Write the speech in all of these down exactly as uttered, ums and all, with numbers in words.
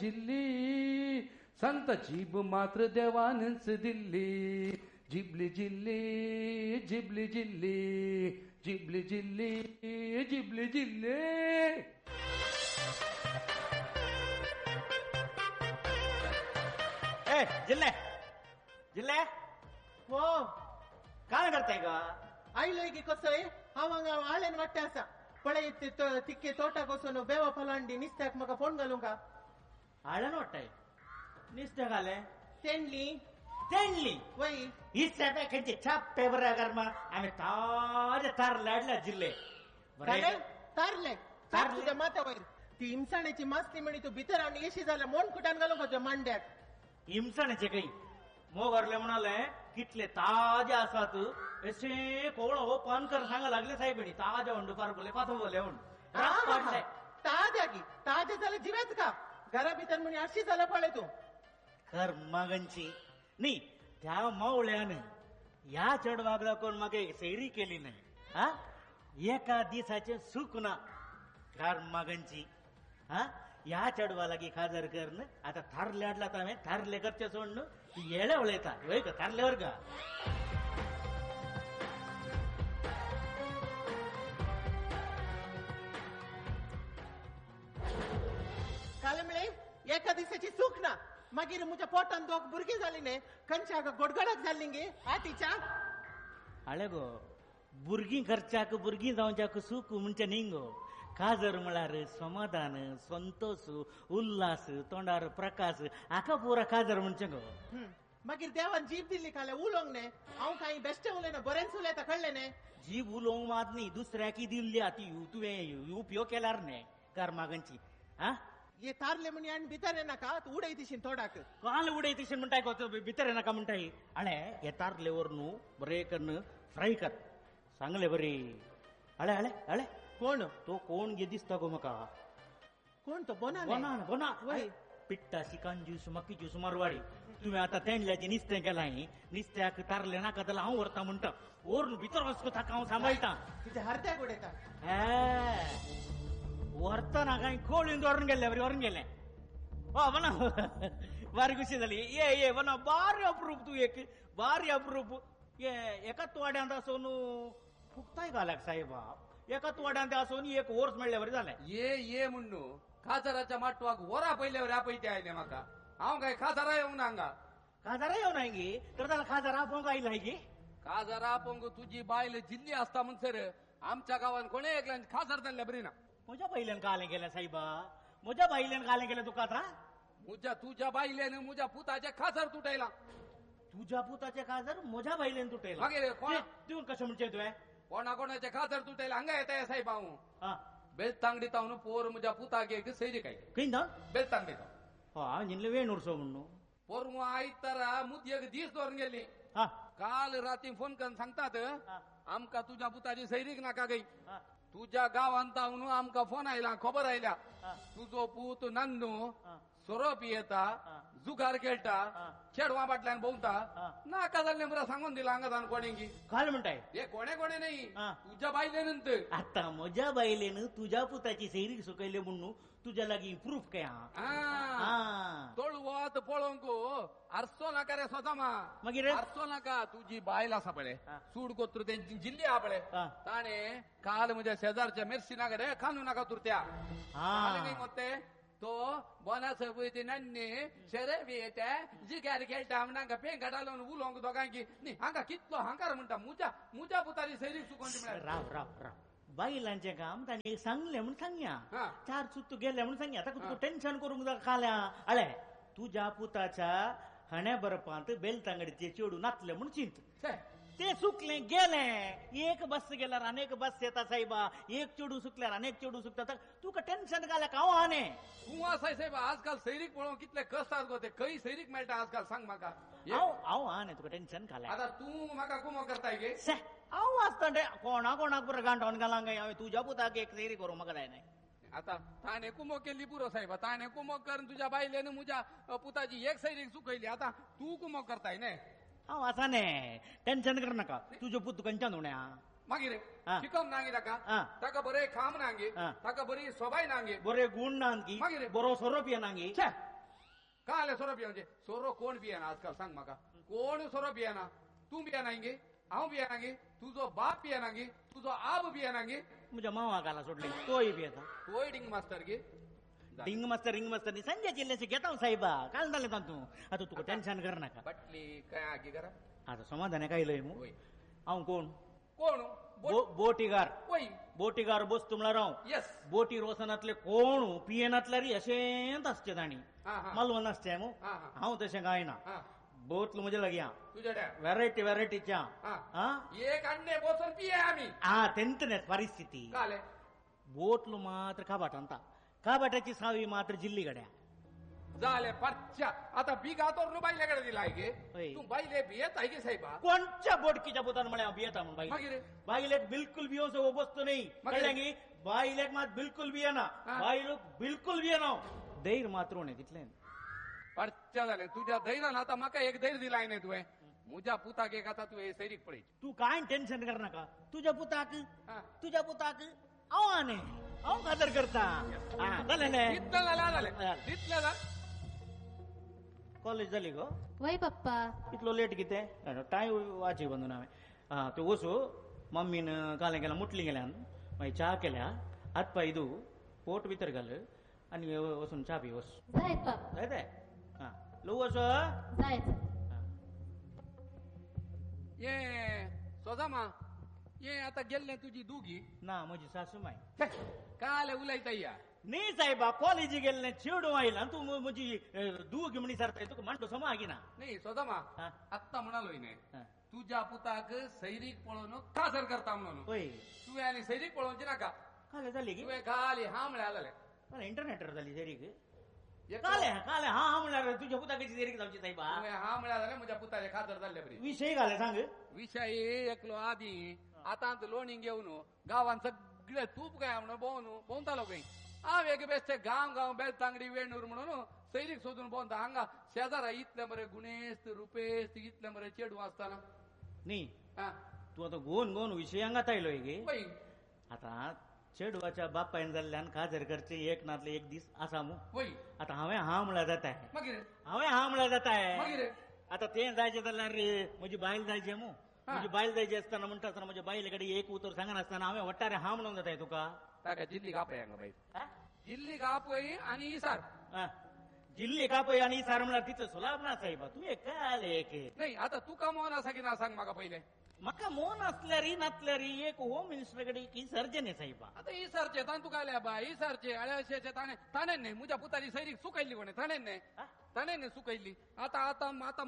जिल्ली संत जीभ मात्र देवानच दिल्ली जिबली जिल्ली जिबली जिल्ली जिबली जिल्ली जिबली जिल्ली. ए जिल्ले जिल्ले हो काय करताय का आईलोय की कसं आहे हा मग आळ्यान वाटते असा पळे तिक्के तोटा कोसून बेवा फलांडी निसत्याक मका फोन घालू का आळ्यान वाटताय निस्त्या घाले तेंडली तेंडली वही हिस्सा पॅकेटचे छाप पेपर कर्मा आम्ही ताजे तार लाडला जिल्ले तारले तार तुझ्या माथ्यावर ती इमसाण्याची मास्ती म्हणी तू भितर आणि येशी झाला मोन कुटान घालू का तुझ्या मांड्यात इमसाण्याचे काही मोगरले म्हणाले कितले ताजे असतात असे कोवळ हो पान कर सांगा लागले साहेबणी ताजा उंड पार बोले पाथो बोले उंड ताज्या की ताजे झाले जीवेच का घरा भितर म्हणे अशी झाला पळे तू कर मागंची नाही त्या मावळ्यानं या चढवागला कोण मागे सैरी केली नाही हा एका दिवसाचे सुख ना घर मागंची हा या चढवा लागी खाजर करणं आता थारल्याडला तर थारले करचे सोडणं ती येळ्यावळ येतात होय का थारल्यावर का काल मिळे एका दिवसाची सुख ना मागीर मुझ्या पोटान दोग भुरगी झाली ने खंयच्या गोडगडक झाली गे आतीच्या आळे गो भुरगी खर्चाक भुरगी जावच्याक सुख म्हणजे निंगो खाजर म्हळ्यार समाधान संतोष उल्हास तोंडार प्रकाश आका पुरा खाजर म्हणजे गो मागीर देवान जीभ दिल्ली खाल्या उलोंग ने हांव काही बेश्टे उलय ना बरेंच उलय तर कळले ने जीभ उलोंग मात न्ही दुसऱ्याकी दिल्ली ती तुवें उपयोग केल्यार न्ही कर मागंची हा ये तारले म्हणी आणि भितर ये नाका तू उडय दिशीन थोडाक काल उडय दिशीन म्हणटाय गो भितर ये नाका म्हणटाय आळे हे तारलेवर न्हू बरे करून फ्राय कर सांगले बरे आळे आळे आळे कोण तो कोण गे दिसता गो म्हाका कोण तो बोना बोना बोना पिट्टा चिकन ज्यूस मक्की ज्यूस मारवाडी तुम्ही आता तेंडल्याचे निस्तें केलाय निस्त्याक तारले नाका जाल्यार हांव व्हरता म्हणटा ओरून भितर वचको ताका हांव सांबाळटा तिथे हरत्याक उडयता व्हरतना काय खोळीन व्हरून गेले बरे व्हरून गेले हो बना बारी खुशी झाली ये ये बना बारी अप्रूप तू एक बारी अप्रूप ये एका तोड्यांत आसून फुकताय घाल्याक साहेबा एका तोड्यांत आसून एक वर्स मेळ्ळे बरे जालें ये ये म्हणू खासराच्या माटवाक वरा पयल्यावर आपयते आयले म्हाका हांव काय खासरा येवंक ना हांगा खासरा येवनाय गे तर जाल्यार खासरा आपोवंक आयलाय गे खासरा आपोवंक तुजी बायल जिल्ली आसता म्हणसर आमच्या गावान कोणे ऐकल्या खासर जाल्ल्या बरी ना म्हज्या बायल्यान कालें गेलें साहेबा म्हज्या बायल्यान कालें गेलें तुका आतां मुझ्या तुझ्या बायल्यान मुझ्या पुताचे खासर तुटयला तुझ्या पुताचे खासर म्हज्या बायल्यान तुटयला मागीर कोण तूं कशें म्हणचे तुवें कोणा कोणाचे खासर तुटयला हांगा येता साहेब हांव हा बेलतांगडी तावन पोर म्हज्या पुताक एक सैरी काय खंय ना बेलतांगडी हा हांव जिल्ले वेण उरसो म्हणू पोर मु आयतार मुदी एक दीस दवरून गेली हा काल राती फोन करून सांगतात आमकां तुझ्या पुताची सैरीक नाका गई हा तुझ्या गावांत हांव आमकां फोन आयला खबर आयल्या तुजो पूत नंदू सोरो पियेता जुगार खेळटा खेडवा बाटल्यान भोवता नाका जाल्लें बरं सांगून दिला हांगा जावन कोणेंगी काल म्हणटाय हे कोणे कोणे नाही हा. तुझ्या बायलेनंत आता म्हज्या बायलेन तुझ्या पुताची सैरीक सुकयले म्हणून तुझ्या लागीं प्रूफ काय हा तोळ वत पळोवंक आरसो नाका रे स्वतमा मागीर आरसो नाका तुझी बायल आसा पळय सूड कोत्र तेंची जिल्ली आहा पळय ताणे काल म्हज्या शेजारच्या मेर्सी नाका रे खानू नाका तुरत्या नाही मोते तो बोना सोबती नन्नी शेरे बी येते जिगार खेळटा नाका पें घाटालोन उलोवंक दोगांकी न्ही हांगा कितलो हांकार म्हणटा मुजा मुजा पुतारी सैरीक सुकोवची म्हळ्यार राव राव राव बायलांचे काम तांणी सांगले म्हण सांगया चार सुत्तू गेले म्हण सांगया ताका तुका टेन्शन करूंक जाय खाल्या आळे तुझ्या पुताच्या हण्या बरपांत बेलतांगडीचे चेडू नाचले म्हण चिंत ते सुकले गेले एक बस गेल्यार अनेक बस येता साहेबा एक चेडू सुकल्यार अनेक चेडू सुकता तुका टेन्शन घाल्या का हाने तूं आसाय साहेब आजकाल सैरीक पळोवंक कितले कश्ट आसा गो ते खंय सैरीक मेळटा आजकाल सांग म्हाका हांव हांव हाने तुका टेन्शन घाल्या आतां तूं म्हाका कुमो करताय गे हांव आसता कोणा कोणाक बरं गांठोवन घालांक हांवें तुज्या पुताक एक सैरी करूं म्हाका जाय नाही आता ताणे कुमो केली पुरो साहेब ताणे कुमो करून तुझ्या बायलेन म्हज्या पुताची एक सैरीक सुकयली आता तू कुमो करताय न्ही हांव आसा न्ही टेन्शन कर नाका तुजो पूत खंयच्यान उण्या मागीर शिकम नांगी ताका ताका बरे काम नांगी ताका बरी सोबाय नांगी बरे गुण नांगी मागीर बरो सोरोप नांगी काल सोरो पिया सोरो कोण पियाना आजकाल सांग म्हाका कोण सोरो पियाना तू पियाना गे हांव पियाना गे तुझो बाप पियाना गे तुझो आब पियाना गे म्हज्या मावाकाला सोडले तोय पियेता तोय डिंग मास्तर गे रिंग मास्तर रिंग मास्तर संजय जिल्ह्याचे घेता साहेबा काल जाले तू आता तुका टेन्शन कर नाका बटली काय आगी करा आता समाधान काय लय मग हांव कोण कोण बोटीगार वय बोटीगार बस तुम्हाला राव यस बोटी रोसनातले कोण पियेनातल्या री अशेंत असते ताणी मालवण असते मग हांव तशें काय ना बोतल म्हणजे लग्या तुझ्या व्हरायटी व्हरायटीच्या एक अन्ने बोतल पिये आम्ही हा तेंतनेच परिस्थिती काले बोटಲು ಮಾತ್ರ ಕಾಬಾಟ ಅಂತ ಕಾಬಾಟಾची सावी मात्र जिल्ली गड्या झाले परच्या आता बिगा तो बाईल्याकडे दिला गे तू बाईले बियत आहे की साहेबा कोणच्या बोटकीच्या बोतान म्हणे बियता म्हणून बाई बाईलेट बिलकुल बियो से बसतो नाही कळल्यागी बाईलेट मात बिलकुल बियाना बाईलो बिलकुल बियाना धैर्य मात्र होणे तिथले परच्या झाले तुझ्या धैर्यानं आता माका एक धैर्य दिलाय नाही तुझे मुझ्या पुताक एक आता तू सैरिक पडे तू काय टेन्शन कर नका तुझ्या पुताक तुझ्या पुताक आवाने अहो खातर करता कॉलेज झाली गो वय पप्पा इतलो लेट किते टाइम वाची बंदू नावे हा तो वसू मम्मीन काले गेला मुटली गेल्यान मागीर चा केल्या हात पाय धू पोट भितर घाल आणि वसून चा पी वस जायत बाप जायत हा लो वस जायत ये सोजामा ये आता गेले तुझी दुगी ना माझी सासूमाई काले उलायता या नाही साहेबा कॉलेज गेले चेडू आईला तू माझी दूग म्हणी सरताय तुका म्हणतो समागी ना नाही सोदामा आत्ता म्हणालोय नाही तुझ्या पुताक सैरिक पळवून कासर करता म्हणून होय तू आणि सैरिक पळवूनची नाका काले झाली की खाली हा म्हणे आले मला इंटरनेटवर झाली सैरिक काले काले हा हा म्हणणार तुझ्या पुताकाची सैरिक जाऊची साहेबा हा म्हणाले माझ्या पुताचे खातर झाले बरी विषय घाले सांग विषय एकलो आधी आता लोणी घेऊन गावान सगळे तूप काय म्हणून बोवून बोवतालो काही हा वेग बेस्ते गाव गाव बेल तांगडी वेणूर म्हणून सैरिक सोदून बोवता हांगा शेजारा इतले मरे गुणेस्त रुपेस्त इतले मरे चेडू असताना नी तू आता गोन गोन विषय अंगात आयलोय गे आता चेडवाच्या बापायन जाल्ल्यान खाजर करचे एक नातले एक दीस असा मू आता हांवें हा म्हणला जाता हांवें हा म्हणला जाता आता ते जायचे जाल्यार रे म्हजी बायल जायचे मू म्हणजे बायल जायची असताना म्हणटा असताना म्हणजे बायलेकडे एक उतर सांगा असताना हांवें वट्टारे हा म्हणून जाताय तुका ताका जिल्ली कापय हांगा बाई जिल्ली कापय आणि इसार जिल्ली कापय आणि इसार म्हणल्यार तिथं सुलाभ ना साहेबा तू एक काय एक नाही आता तुका मोहन असा की ना सांग म्हाका पहिले म्हाका मोहन असल्यारी नातल्यारी एक होम मिनिस्टर कडे की सर्जन आहे साहेबा आता इसारचे तान तुका आल्या बा इसारचे अळ्याशेचे ताणे ताणे नाही मुझ्या पुताची सैरीक सुकयली कोणी ताणे नाही ताणे नाही सुकयली आता आता आता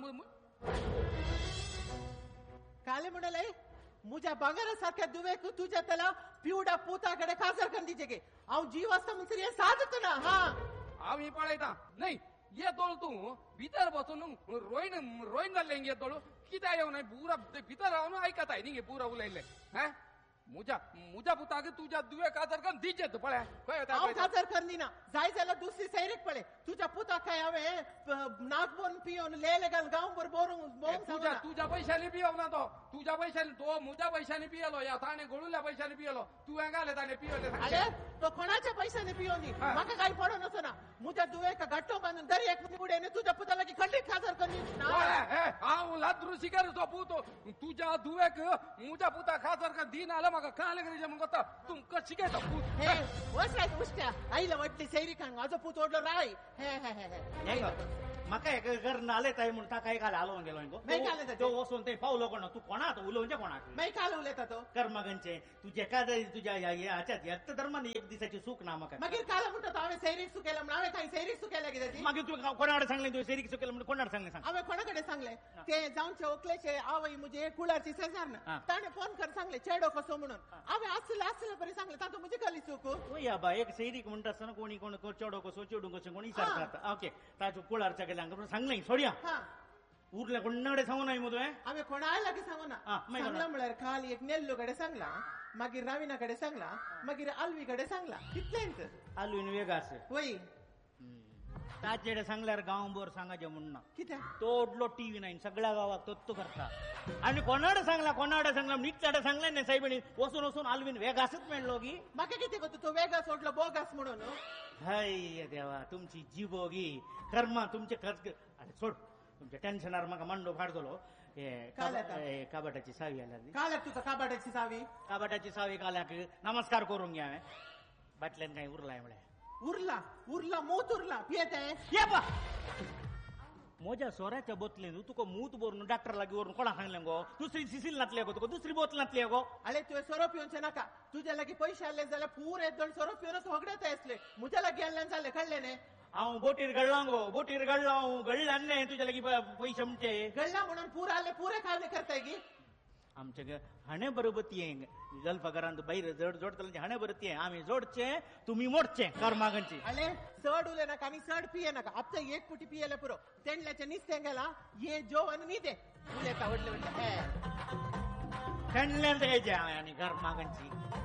काले म्हणाले मुझ्या बंगारासारख्या दुवेक तुझ्या त्याला पिवडा पुताकडे खासर कंदीचे गे हांव जीव असता म्हणसर हे साधत ना हा आम्ही पळयता नाही येतोळ तू भितर बसून रोईन रोईन जाल्ले येतोळ कित्या येऊ नाही पुरा भितर राहून ऐकत आहे नी पुरा उलयले हा मुझ्या मुझ्या पुताक तुझ्या दुवे काजर करून दिजेत पळ्या काजर करनी ना जाय जाल्यार दुसरी सैरीक पळे तुझ्या पुताक काय हांवें नागबोन पियोन लेले घाल गांवभर बोरूंक तुझ्या तुझ्या पैशांनी पियव ना तो तुझ्या पैशांनी तो मुझ्या पैशांनी पियलो या ताणे गोळुल्या पैशांनी पियलो तू गाले ताणे पियले अरे तो कोणाच्या पैशांनी पियोनी म्हाका काही पडो नसो ना मुझ्या दुवेक घट्टो बांधून दर एक निवडेन तुझ्या पुताला की खंडीत खाजर करनी हांव लाद्रू शिकार तो पुतो तुझ्या दुवेक मुझ्या पुता खाजर कर दिन आला म्हाका काल करीजे मग आता तुमका शिकायचा पूत हे वसराय उष्ट्या आईला वाटली सैरिकांक माझो पूत ओढलो राय हे हे हे हे म्हाका एक घर नाले ताई म्हणून ताका एक आलो गेलो गो तो वसून ते पावलो कोण तू कोणात उलोवचे कोणाक मागीर काल उलयता तो कर्मगंचे तुझे काय तुझ्या हाच्यात एक धर्मान एक दिसाची सूख ना म्हाका मागीर काल म्हणटा हांवें सैरीक सुकयला म्हणून हांवें काही सैरीक सुकयला कितें मागीर तू कोणाकडे सांगले तुवें सैरीक सुकयला म्हणून कोणाकडे सांगले सांग हांवें कोणाकडे सांगले ते जावनचे ओकलेचे आवय मुजे कुळारची शेजार ना ताणे फोन कर सांगले चेडो कसो म्हणून हांवें आसले आसले बरें सांगले तातूंत म्हजी गली चूक या बा एक सैरीक म्हणटा आसतना कोणी कोण चेडो कसो चेडू कसो कोणी विचारता ओके ताच्या कुळारच्या गेल्या सांगले सोडया उरल्या कोणाकडे सांगू नाही मग हांवें कोणा लागीं सांगू ना सांगला म्हळ्यार खाली एक नेल्लू कडेन सांगला मागीर राविना कडेन सांगला मागीर आल्वी कडेन सांगला कितलेंच आल्वीन वेगास वय ताचेडे सांगल्यार गांवभर सांगाचे म्हणून कित्याक तोडलो टीव्ही नाईन सगळ्या गावाक तोच करता आणि कोणाडे सांगला कोणाडे सांगला निकच्याडे सांगले नाही साहेबणी वसून वसून आल्वीन वेगासच मेळलो की म्हाका कितें गो तू वेगास ओडलो बोगास म्हणून हाय देवा तुमची जिबोगी कर्मा तुमचे खर्च अरे सोड तुमच्या टेन्शनार मग मांडो फाडतो काबाटाची सावी आल्या काल तुझा काबाटाची सावी काबाटाची सावी काल्या की नमस्कार करून घ्या बाटल्यान काही उरलाय म्हणे उरला उरला मूत उरला पियत आहे ये बा मोज्या सोऱ्याच्या बोतलेन तुका मूत बोरून डॉक्टर लागी वरून कोणा सांगले गो दुसरी सिसील नातले गो तुका दुसरी बोतल नातली गो अरे तुझे सोरो पिऊनचे नाका तुझ्या लागी पैसे आले जाल्यार पुरे दोन सोरो पिऊनच होगड्यात असले मुझ्या लागी आणल्यान चालले कळले ने हांव बोटीर गळला गो बोटीर गळला हांव गळल्यान नाही तुझ्या लागी पैसे आमचे गळला म्हणून पूर आले पुरे खावले करताय की आमच्या हाणे बरोबर येंग जलपगारांत बैर जड जोडतले हाणे बरोबर ये आम्ही जोडचे तुम्ही मोडचे कर्मागंची अरे चढ उले नका आणि चढ पिये नका आता एक पुटी पियला पुरो तेंडल्याच्या निस्ते गेला ये जो आणि नी दे उले आवडले तेंडल्यान द्यायचे आणि कर्मागंची